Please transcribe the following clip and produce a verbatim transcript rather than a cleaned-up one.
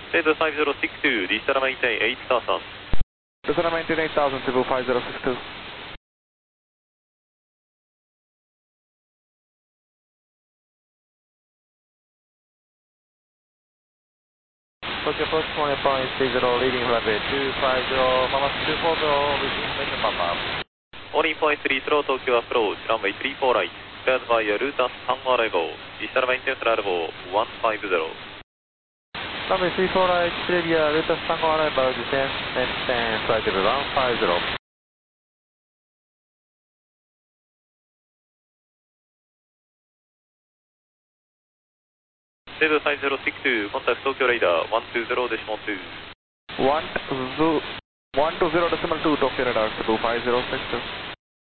Cebu five zero six two, Distal maintain eight thousand. Distal maintain eight thousand, Cebu five zero six two. Tokyo approach twenty point three zero, leading runway two five zero, Mama two four zero, reaching information pop-up. fourteen point three zero, Tokyo approach, runway three four right, cleared by Rutas Tango arrival, Distal maintain arrival one five zero. Runway three four right, cleared via Rutas Tango arrival, descent, maintain, flight level one five zero. Cebu five zero six two, contact Tokyo radar one two zero decimal two. one two zero decimal two, Tokyo radar, Cebu five zero six two.